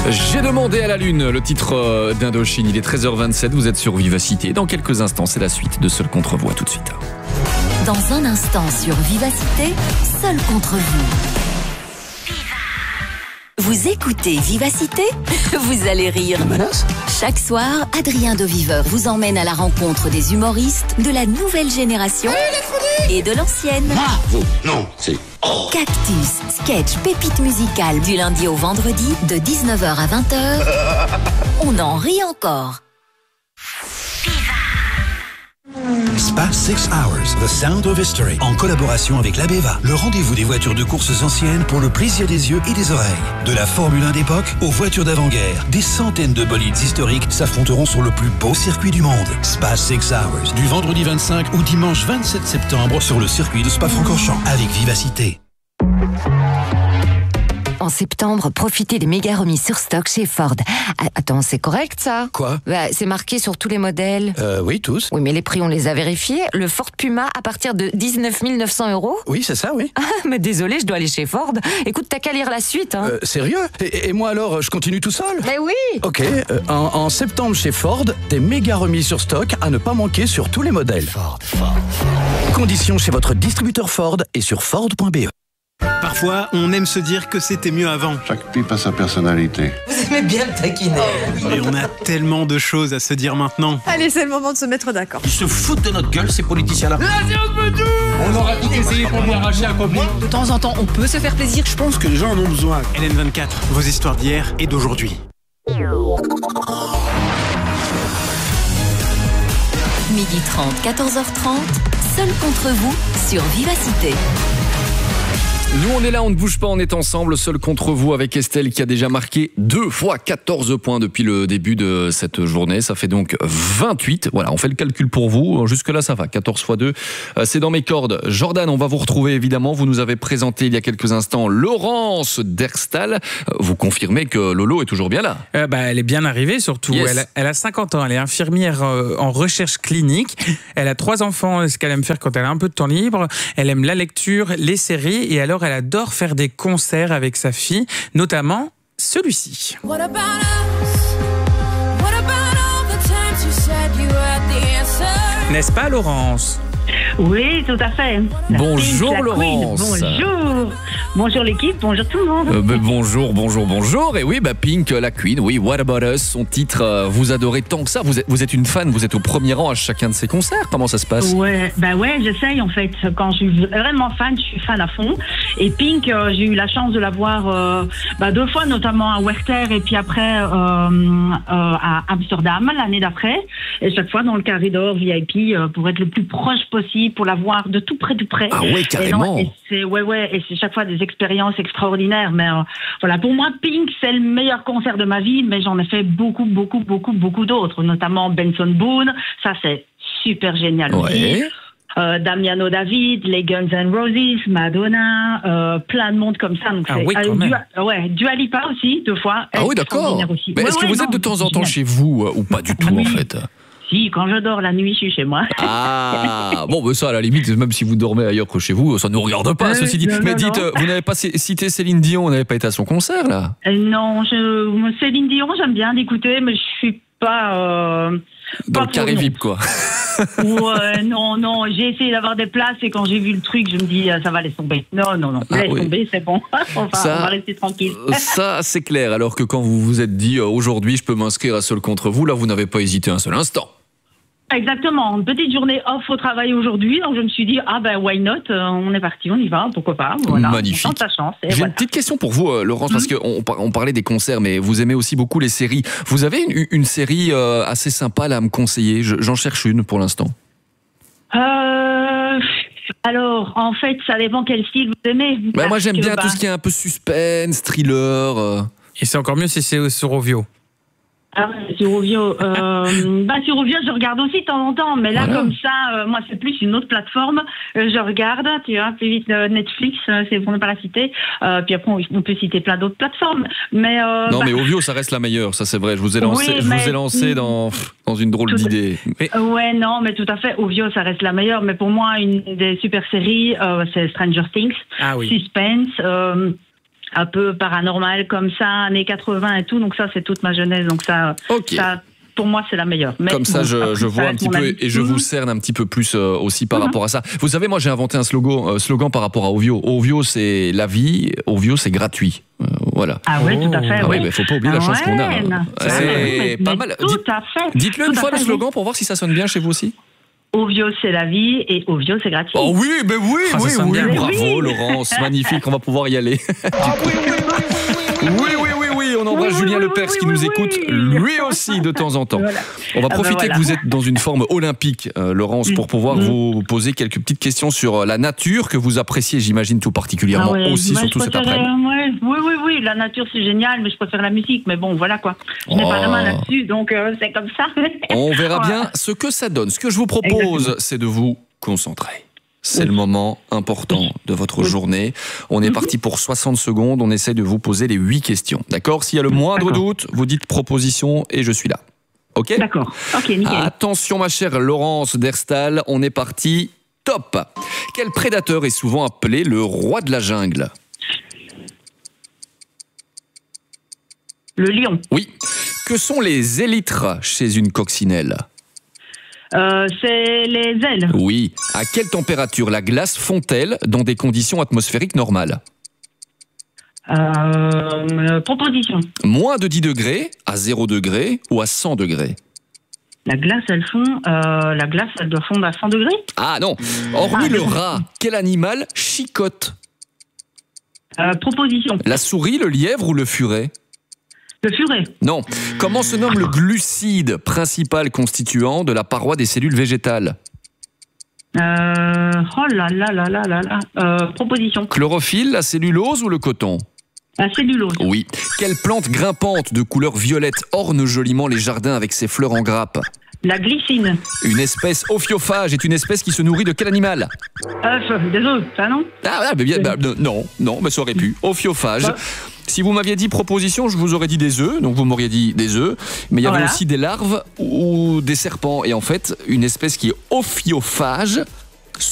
J'ai demandé à la lune, le titre d'Indochine. Il est 13h27, vous êtes sur Vivacité. Dans quelques instants, c'est la suite de Seul contre vous. À tout de suite. Dans un instant sur Vivacité, Seul contre vous. Vous écoutez Vivacité? Vous allez rire. Chaque soir, Adrien de Viveur vous emmène à la rencontre des humoristes de la nouvelle génération et de l'ancienne. Vous, non, c'est... Cactus, sketch, pépite musicale du lundi au vendredi de 19h à 20h. On en rit encore. Spa 6 Hours, The Sound of History, en collaboration avec l'Abeva, le rendez-vous des voitures de courses anciennes pour le plaisir des yeux et des oreilles. De la Formule 1 d'époque aux voitures d'avant-guerre, des centaines de bolides historiques s'affronteront sur le plus beau circuit du monde. Spa 6 Hours, du vendredi 25 au dimanche 27 septembre sur le circuit de Spa-Francorchamps, avec Vivacité. En septembre, profitez des méga remises sur stock chez Ford. Attends, c'est correct ça? Quoi? C'est marqué sur tous les modèles. Oui, tous. Oui, mais les prix, on les a vérifiés. Le Ford Puma à partir de 19 900 €. Oui, c'est ça, oui. Ah, mais désolé, je dois aller chez Ford. Écoute, t'as qu'à lire la suite. Hein. Sérieux? Et moi alors, je continue tout seul? Mais oui! Ok, en septembre chez Ford, des méga remises sur stock à ne pas manquer sur tous les modèles. Ford. Conditions chez votre distributeur Ford et sur Ford.be. Parfois, on aime se dire que c'était mieux avant. Chaque pipe a sa personnalité. Vous aimez bien me taquiner. Mais on a tellement de choses à se dire maintenant. Allez, c'est le moment de se mettre d'accord. Ils se foutent de notre gueule, ces politiciens-là. On aura tout essayé pour lui arracher un copain. De temps en temps, on peut se faire plaisir. Je pense que les gens en ont besoin. LN24, vos histoires d'hier et d'aujourd'hui. Midi 30, 14h30, Seul contre vous sur Vivacité. Nous, on est là, on ne bouge pas, on est ensemble, seul contre vous avec Estelle qui a déjà marqué 2 fois 14 points depuis le début de cette journée. Ça fait donc 28. Voilà, on fait le calcul pour vous. Jusque-là, ça va. 14 fois 2, c'est dans mes cordes. Jordan, on va vous retrouver évidemment. Vous nous avez présenté il y a quelques instants Laurence Derstal. Vous confirmez que Lolo est toujours bien là? Elle est bien arrivée surtout. Yes. Elle a 50 ans, elle est infirmière en recherche clinique. Elle a 3 enfants, ce qu'elle aime faire quand elle a un peu de temps libre. Elle aime la lecture, les séries et alors elle adore faire des concerts avec sa fille, notamment celui-ci. N'est-ce pas, Laurence? Oui, tout à fait. Bonjour Pink, Laurence. Bonjour. Bonjour l'équipe, bonjour tout le monde. Bonjour. Et oui, Pink, la Queen, oui, What About Us, son titre, vous adorez tant que ça. Vous êtes une fan, vous êtes au premier rang à chacun de ses concerts. Comment ça se passe? Ouais, j'essaye en fait. Quand je suis vraiment fan, je suis fan à fond. Et Pink, j'ai eu la chance de la voir 2 fois, notamment à Werther et puis après à Amsterdam l'année d'après. Et chaque fois dans le corridor VIP pour être le plus proche possible, pour la voir de tout près. Ah ouais, carrément. Et c'est chaque fois des expériences extraordinaires. Mais voilà, pour moi, Pink, c'est le meilleur concert de ma vie, mais j'en ai fait beaucoup d'autres, notamment Benson Boone. Ça, c'est super génial aussi. Damiano David, les Guns N' Roses, Madonna, plein de monde comme ça. Donc Dua Lipa aussi, 2 fois. Ah oui, d'accord. Mais est-ce que vous êtes de temps en temps chez vous ou pas du tout en fait? Si, quand je dors la nuit, je suis chez moi. Ah, bon, ça, à la limite, même si vous dormez ailleurs que chez vous, ça ne nous regarde pas, ceci dit. Mais dites, vous n'avez pas cité Céline Dion, vous n'avez pas été à son concert, là? Non, Céline Dion, j'aime bien l'écouter, mais je suis pas... dans le carré VIP, quoi. Ouais, non, j'ai essayé d'avoir des places et quand j'ai vu le truc, je me dis, ça va, laisse tomber. Non, laisse tomber, c'est bon. On va rester tranquille. Ça, c'est clair. Alors que quand vous vous êtes dit, aujourd'hui, je peux m'inscrire à Seul contre vous, là, vous n'avez pas hésité un seul instant. Exactement, une petite journée off au travail aujourd'hui, donc je me suis dit, why not, on est parti, on y va, pourquoi pas. Voilà, magnifique. On tente sa chance. J'ai une petite question pour vous, Laurence, parce qu'on parlait des concerts, mais vous aimez aussi beaucoup les séries. Vous avez une série assez sympa là, à me conseiller? J'en cherche une pour l'instant. Alors, en fait, ça dépend quel style vous aimez. Moi, j'aime bien tout ce qui est un peu suspense, thriller. Et c'est encore mieux si c'est sur Ovio. Sur Ovio, je regarde aussi de temps en temps, mais là, comme ça, moi, c'est plus une autre plateforme. Je regarde, tu vois, plus vite Netflix, c'est pour ne pas la citer. Puis après, on peut citer plein d'autres plateformes. Mais mais Ovio, ça reste la meilleure, ça c'est vrai. Je vous ai lancé dans une drôle d'idée. Ouais, non, mais tout à fait. Ovio, ça reste la meilleure. Mais pour moi, une des super séries, c'est Stranger Things, Suspense. un peu paranormal comme ça, années 80 et tout. Donc ça, c'est toute ma jeunesse. Donc ça, ça pour moi, c'est la meilleure. Mais comme ça, je vois un petit peu et je vous cerne un petit peu plus aussi par rapport à ça. Vous savez, moi, j'ai inventé un slogan par rapport à Ovio. Ovio, c'est la vie. Ovio, c'est gratuit. Voilà. Ah oui, tout à fait. Ah oui, mais faut pas oublier la chance qu'on a. C'est pas mal. Tout à fait. Dites-le une fois le slogan pour voir si ça sonne bien chez vous aussi. Ovio, c'est la vie et Ovio, c'est gratuit. Oh oui, ben oui, bravo Laurence, magnifique, on va pouvoir y aller. Oui, on embrasse Julien Lepers qui nous écoute, lui aussi de temps en temps. Voilà. On va profiter que vous êtes dans une forme olympique, Laurence, pour pouvoir vous poser quelques petites questions sur la nature que vous appréciez, j'imagine, tout particulièrement aussi, surtout cet après-midi. Oui, la nature c'est génial, mais je préfère la musique. Mais bon, voilà quoi. Je n'ai pas la main là-dessus, donc c'est comme ça. On verra bien ce que ça donne. Ce que je vous propose, c'est de vous concentrer. C'est le moment important de votre journée. On est parti pour 60 secondes. On essaie de vous poser les 8 questions. D'accord ? S'il y a le moindre doute, vous dites proposition et je suis là. Ok ? D'accord. Ok, nickel. Attention, ma chère Laurence Derstal, on est parti. Top ! Quel prédateur est souvent appelé le roi de la jungle ? Le lion. Oui. Que sont les élytres chez une coccinelle ? C'est les ailes. Oui. À quelle température la glace fond-elle dans des conditions atmosphériques normales ? Proposition. Moins de 10 degrés, à 0 degrés ou à 100 degrés ? La glace, elle doit fondre à 100 degrés ? Ah non. Hormis le rat, quel animal chicote ? Proposition. La souris, le lièvre ou le furet ? Le furet. Non. Comment se nomme le glucide principal constituant de la paroi des cellules végétales ? Proposition. Chlorophylle, la cellulose ou le coton ? La cellulose. Oui. Quelle plante grimpante de couleur violette orne joliment les jardins avec ses fleurs en grappe ? La glycine. Une espèce ophiophage est une espèce qui se nourrit de quel animal ? Des œufs, ça non ? Non, mais ça aurait pu. Ophiophage. Si vous m'aviez dit proposition, je vous aurais dit des œufs, donc vous m'auriez dit des œufs, mais il y avait aussi des larves ou des serpents. Et en fait, une espèce qui est ophiophage